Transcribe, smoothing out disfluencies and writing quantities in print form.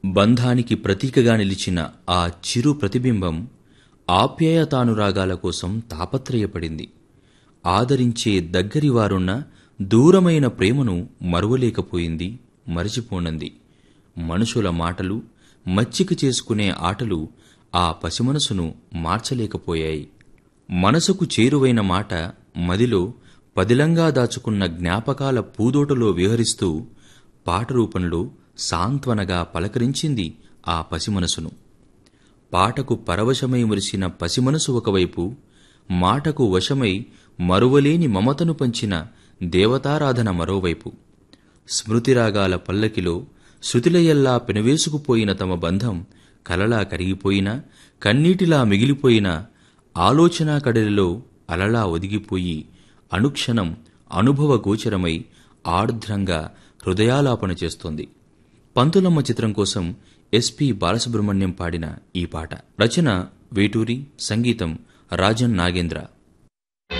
బంధానికి ప్రతీకగా నిలిచిన ఆ చిరు ప్రతిబింబం ఆప్యాయతానురాగాల కోసం తాపత్రయపడింది. ఆదరించే దగ్గరివారున్న దూరమైన ప్రేమను మరువలేకపోయింది, మరచిపోనంది. మనుషుల మాటలు, మచ్చిక చేసుకునే ఆటలు ఆ పసిమనసును మార్చలేకపోయాయి. మనసుకు చేరువైన మాట మదిలో పదిలంగా దాచుకున్న జ్ఞాపకాల పూదోటలో విహరిస్తూ పాట రూపంలో సాంత్వనగా పలకరించింది ఆ పసిమనసును. పాటకు పరవశమై మురిసిన పసిమనసు ఒకవైపు, మాటకు వశమై మరువలేని మమతను పంచిన దేవతారాధన మరోవైపు. స్మృతిరాగాల పల్లకిలో శృతిలయల్లా పెనవేసుకుపోయిన తమ బంధం కలలా కరిగిపోయినా, కన్నీటిలా మిగిలిపోయిన ఆలోచనా కడలిలో అలలా ఒదిగిపోయి అనుక్షణం అనుభవ గోచరమై ఆర్ద్రంగా హృదయాలాపన చేస్తోంది. పంతులమ్మ చిత్రం కోసం ఎస్పి బాలసుబ్రహ్మణ్యం పాడిన ఈ పాట. రచన వేటూరి, సంగీతం రాజన్ నాగేంద్ర.